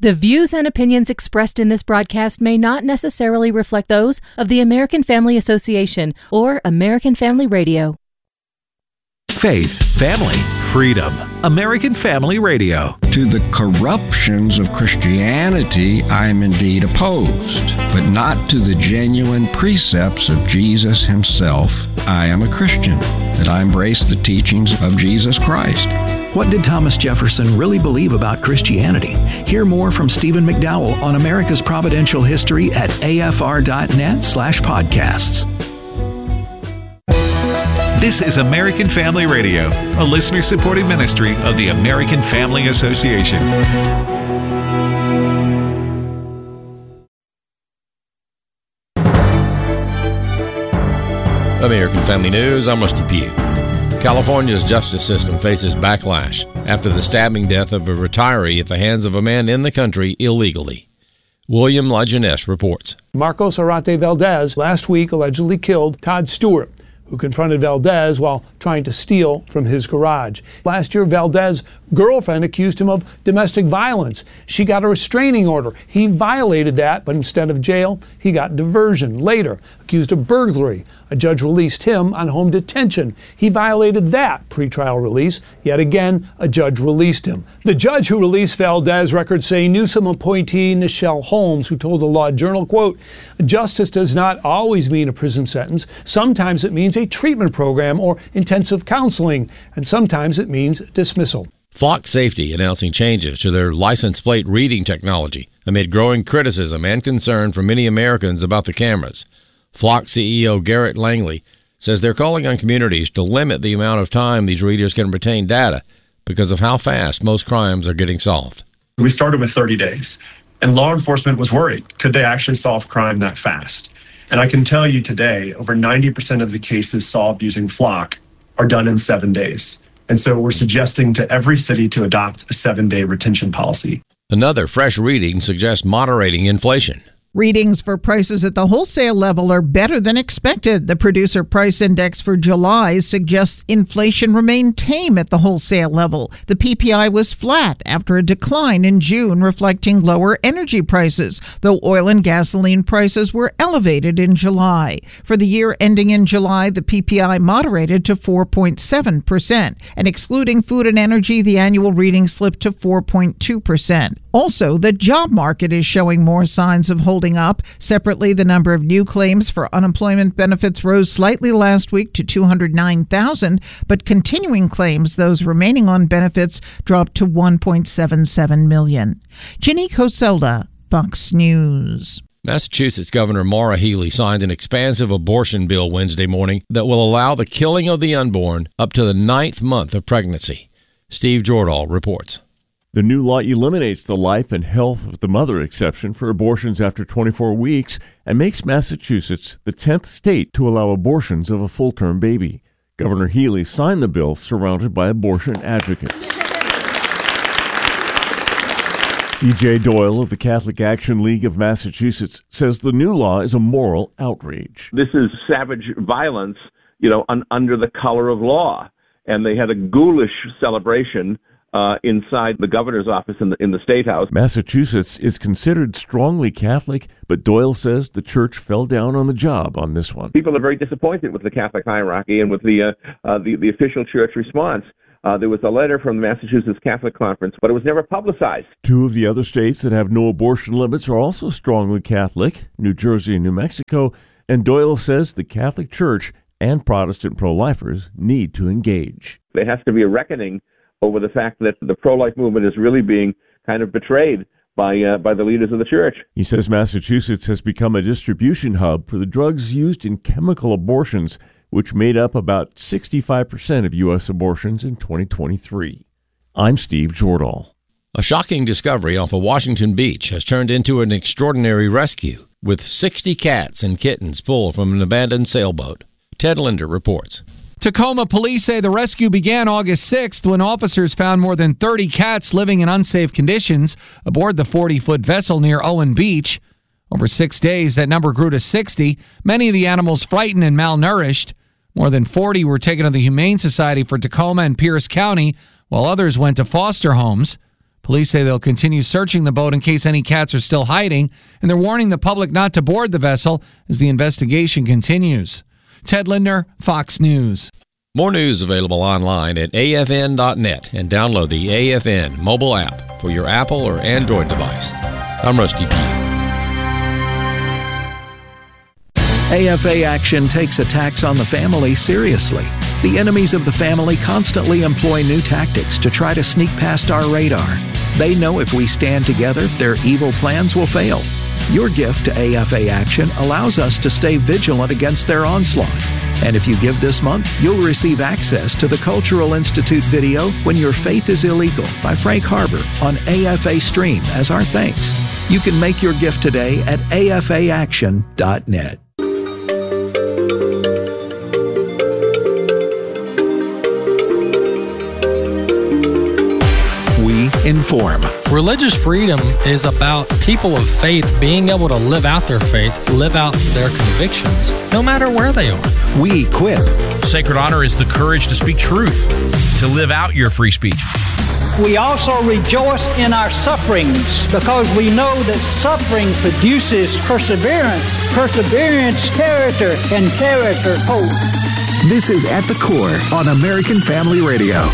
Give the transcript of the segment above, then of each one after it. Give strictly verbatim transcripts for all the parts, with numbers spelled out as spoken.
The views and opinions expressed in this broadcast may not necessarily reflect those of the American Family Association or American Family Radio. Faith, family, freedom. American Family Radio. To the corruptions of Christianity, I am indeed opposed, but not to the genuine precepts of Jesus himself. I am a Christian, that I embrace the teachings of Jesus Christ. What did Thomas Jefferson really believe about Christianity? Hear more from Stephen McDowell on America's Providential History at afr.net slash podcasts. This is American Family Radio, a listener-supported ministry of the American Family Association. American Family News, I'm Rusty Pugh. California's justice system faces backlash after the stabbing death of a retiree at the hands of a man in the country illegally. William LaJeunesse reports. Marcos Arate Valdez last week allegedly killed Todd Stewart, who confronted Valdez while trying to steal from his garage. Last year, Valdez's girlfriend accused him of domestic violence. She got a restraining order. He violated that, but instead of jail, he got diversion. Later, accused of burglary. A judge released him on home detention. He violated that pretrial release. Yet again, a judge released him. The judge who released Valdez, records say Newsom appointee Nichelle Holmes, who told the Law Journal, quote, "Justice does not always mean a prison sentence. Sometimes it means a treatment program or intensive counseling, and sometimes it means dismissal." Flock Safety announcing changes to their license plate reading technology amid growing criticism and concern from many Americans about the cameras. Flock C E O Garrett Langley says they're calling on communities to limit the amount of time these readers can retain data because of how fast most crimes are getting solved. We started with thirty days, and law enforcement was worried. Could they actually solve crime that fast? And I can tell you today, over ninety percent of the cases solved using Flock are done in seven days. And so we're suggesting to every city to adopt a seven-day retention policy. Another fresh reading suggests moderating inflation. Readings for prices at the wholesale level are better than expected. The Producer Price Index for July suggests inflation remained tame at the wholesale level. The P P I was flat after a decline in June, reflecting lower energy prices, though oil and gasoline prices were elevated in July. For the year ending in July, the P P I moderated to four point seven percent, and excluding food and energy, the annual reading slipped to four point two percent. Also, the job market is showing more signs of holding up. Separately, the number of new claims for unemployment benefits rose slightly last week to two hundred nine thousand, but continuing claims, those remaining on benefits, dropped to one point seven seven million. Ginny Coselda, Fox News. Massachusetts Governor Maura Healey signed an expansive abortion bill Wednesday morning that will allow the killing of the unborn up to the ninth month of pregnancy. Steve Jordahl reports. The new law eliminates the life and health of the mother exception for abortions after twenty-four weeks and makes Massachusetts the tenth state to allow abortions of a full-term baby. Governor Healey signed the bill surrounded by abortion advocates. C J Doyle of the Catholic Action League of Massachusetts says the new law is a moral outrage. This is savage violence, you know, un- under the color of law. And they had a ghoulish celebration Uh, inside the governor's office in the in the State House. Massachusetts is considered strongly Catholic, but Doyle says the church fell down on the job on this one. People are very disappointed with the Catholic hierarchy and with the uh, uh, the, the official church response. Uh, there was a letter from the Massachusetts Catholic Conference, but it was never publicized. Two of the other states that have no abortion limits are also strongly Catholic, New Jersey and New Mexico, and Doyle says the Catholic Church and Protestant pro-lifers need to engage. There has to be a reckoning over the fact that the pro-life movement is really being kind of betrayed by uh, by the leaders of the church. He says Massachusetts has become a distribution hub for the drugs used in chemical abortions, which made up about sixty-five percent of U S abortions in twenty twenty-three. I'm Steve Jordahl. A shocking discovery off of Washington Beach has turned into an extraordinary rescue, with sixty cats and kittens pulled from an abandoned sailboat. Ted Linder reports. Tacoma police say the rescue began August sixth when officers found more than thirty cats living in unsafe conditions aboard the forty-foot vessel near Owen Beach. Over six days, that number grew to sixty, many of the animals frightened and malnourished. More than forty were taken to the Humane Society for Tacoma and Pierce County, while others went to foster homes. Police say they'll continue searching the boat in case any cats are still hiding, and they're warning the public not to board the vessel as the investigation continues. Ted Lindner, Fox News. More news available online at A F N dot net and download the A F N mobile app for your Apple or Android device. I'm Rusty P. A F A Action takes attacks on the family seriously. The enemies of the family constantly employ new tactics to try to sneak past our radar. They know if we stand together, their evil plans will fail. Your gift to A F A Action allows us to stay vigilant against their onslaught. And if you give this month, you'll receive access to the Cultural Institute video When Your Faith is Illegal by Frank Harbor on A F A Stream as our thanks. You can make your gift today at A F A action dot net. We inform. Religious freedom is about people of faith being able to live out their faith, live out their convictions, no matter where they are. We equip. Sacred honor is the courage to speak truth, to live out your free speech. We also rejoice in our sufferings because we know that suffering produces perseverance, perseverance, character, and character, hope. This is At the Core on American Family Radio.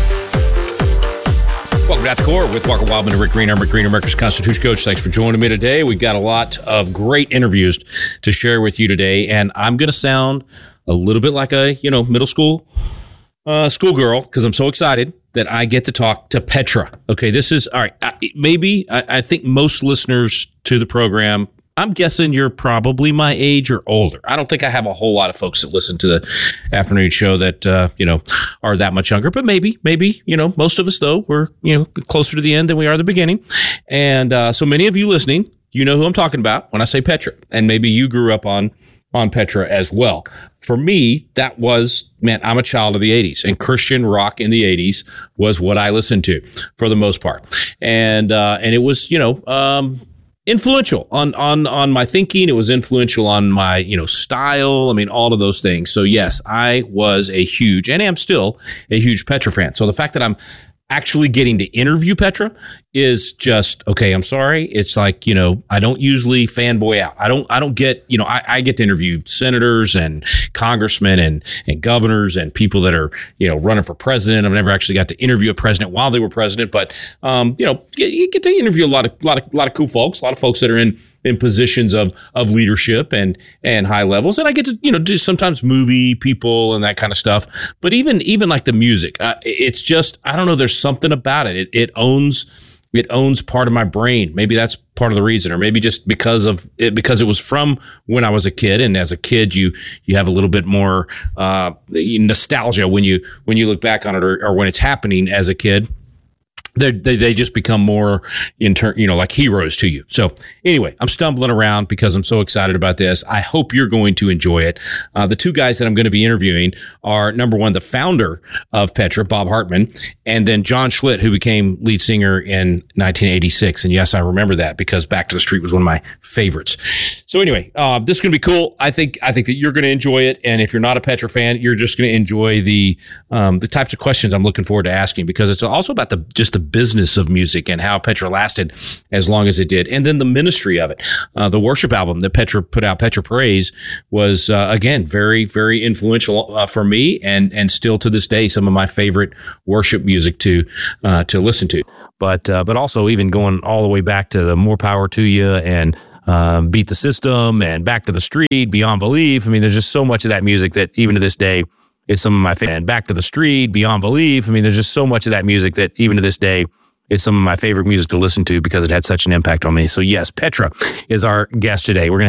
Welcome to At the Core with Walker Wildman and Rick Green. I'm Rick Green, America's Constitution Coach. Thanks for joining me today. We've got a lot of great interviews to share with you today, and I'm going to sound a little bit like a, you know, middle school uh, schoolgirl because I'm so excited that I get to talk to Petra. Okay, this is, all right, maybe, I, I think most listeners to the program, I'm guessing you're probably my age or older. I don't think I have a whole lot of folks that listen to the afternoon show that, uh, you know, are that much younger. But maybe, maybe, you know, most of us, though, we're, you know, closer to the end than we are the beginning. And uh, so many of you listening, you know who I'm talking about when I say Petra. And maybe you grew up on on Petra as well. For me, that was, man, I'm a child of the eighties, and Christian rock in the eighties was what I listened to for the most part. And uh, and it was, you know, um, influential on, on, on my thinking. It was influential on my, you know, style. I mean, all of those things. So yes, I was a huge, and am still a huge Petra fan. So the fact that I'm actually getting to interview Petra is just, okay, I'm sorry. It's like, you know, I don't usually fanboy out. I don't, I don't get, you know, I, I get to interview senators and congressmen and, and governors and people that are, you know, running for president. I've never actually got to interview a president while they were president, but, um, you know, you, you get to interview a lot of, lot of, lot of cool folks, a lot of folks that are in, in positions of, of leadership and, and high levels. And I get to, you know, do sometimes movie people and that kind of stuff. But even, even like the music, uh, it's just, I don't know, there's something about it. It, it owns, it owns part of my brain. Maybe that's part of the reason, or maybe just because of it, because it was from when I was a kid. And as a kid, you, you have a little bit more, uh, nostalgia when you, when you look back on it, or, or when it's happening as a kid. They, they they just become more, in turn, you know, like heroes to you. So anyway, I'm stumbling around because I'm so excited about this. I hope you're going to enjoy it. Uh, the two guys that I'm going to be interviewing are, number one, the founder of Petra, Bob Hartman, and then John Schlitt, who became lead singer in nineteen eighty-six. And yes, I remember that because Back to the Street was one of my favorites. So anyway, uh, this is going to be cool. I think I think that you're going to enjoy it. And if you're not a Petra fan, you're just going to enjoy the um, the types of questions I'm looking forward to asking, because it's also about the just the business of music and how Petra lasted as long as it did, and then the ministry of it. Uh, the worship album that Petra put out, Petra Praise, was uh, again very, very influential uh, for me, and and still to this day some of my favorite worship music to uh, to listen to. But uh, but also even going all the way back to the More Power to You and um, Beat the System and Back to the Street, Beyond Belief. I mean, there's just so much of that music that even to this day is some of my favorite. And Back to the Street, Beyond Belief. I mean, there's just so much of that music that even to this day is some of my favorite music to listen to because it had such an impact on me. So yes, Petra is our guest today. We're going to